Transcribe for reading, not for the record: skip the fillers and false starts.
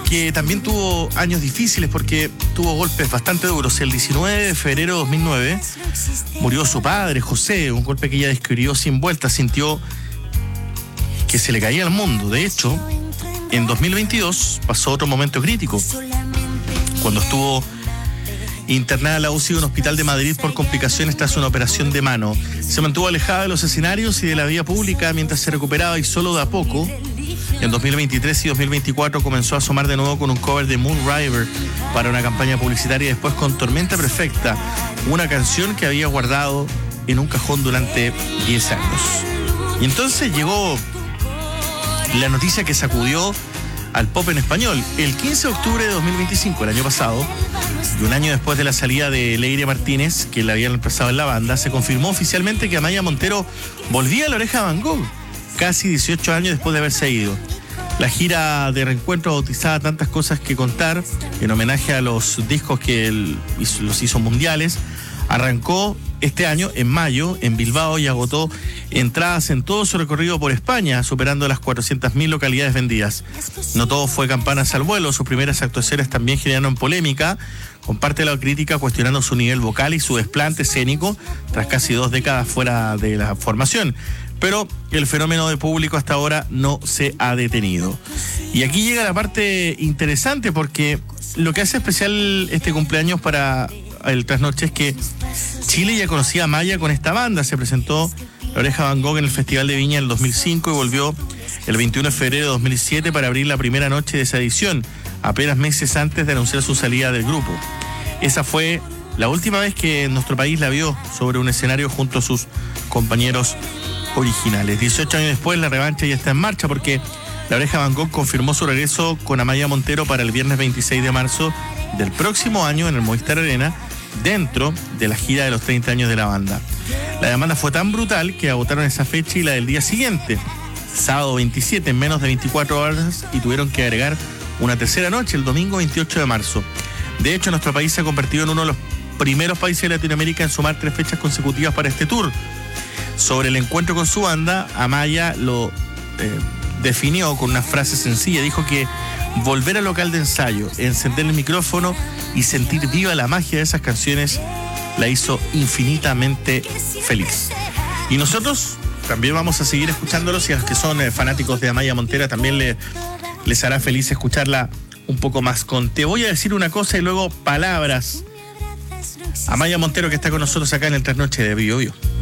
que también tuvo años difíciles porque tuvo golpes bastante duros. El 19 de febrero de 2009 murió su padre, José, un golpe que ella describió sin vuelta. Sintió que se le caía el mundo. De hecho, en 2022 pasó otro momento crítico, cuando estuvo internada en la UCI de un hospital de Madrid por complicaciones tras una operación de mano. Se mantuvo alejada de los escenarios y de la vida pública mientras se recuperaba, y solo de a poco, en 2023 y 2024, comenzó a asomar de nuevo con un cover de Moon River para una campaña publicitaria, y después con Tormenta Perfecta, una canción que había guardado en un cajón durante 10 años. Y entonces llegó la noticia que sacudió al pop en español. El 15 de octubre de 2025, el año pasado, y un año después de la salida de Leire Martínez, que la había reemplazado en la banda, se confirmó oficialmente que Amaya Montero volvía a La Oreja Van Gogh, casi 18 años después de haberse ido. La gira de reencuentro, bautizada Tantas Cosas que Contar, en homenaje a los discos que los hizo mundiales, arrancó este año, en mayo, en Bilbao, y agotó entradas en todo su recorrido por España, superando las 400.000 localidades vendidas. No todo fue campanas al vuelo. Sus primeras actuaciones también generaron polémica, con parte de la crítica cuestionando su nivel vocal y su desplante escénico tras casi 2 décadas fuera de la formación. Pero el fenómeno de público hasta ahora no se ha detenido. Y aquí llega la parte interesante, porque lo que hace especial este cumpleaños para el Trasnoche es que Chile ya conocía a Maya con esta banda. Se presentó La Oreja Van Gogh en el Festival de Viña en el 2005 y volvió el 21 de febrero de 2007 para abrir la primera noche de esa edición, apenas meses antes de anunciar su salida del grupo. Esa fue la última vez que nuestro país la vio sobre un escenario junto a sus compañeros originales. 18 años después, la revancha ya está en marcha, porque La Oreja Van Gogh confirmó su regreso con Amaya Montero para el viernes 26 de marzo del próximo año en el Movistar Arena, dentro de la gira de los 30 años de la banda. La demanda fue tan brutal que agotaron esa fecha y la del día siguiente, sábado 27, en menos de 24 horas, y tuvieron que agregar una tercera noche, el domingo 28 de marzo. De hecho, nuestro país se ha convertido en uno de los primeros países de Latinoamérica en sumar 3 fechas consecutivas para este tour. Sobre el encuentro con su banda, Amaya lo definió con una frase sencilla. Dijo que volver al local de ensayo, encender el micrófono y sentir viva la magia de esas canciones la hizo infinitamente feliz. Y nosotros también vamos a seguir escuchándolos, y a los que son fanáticos de Amaya Montero también les hará feliz escucharla un poco más con Te Voy a Decir Una Cosa y luego Palabras. Amaya Montero, que está con nosotros acá en el Trasnoche de Bio Bio.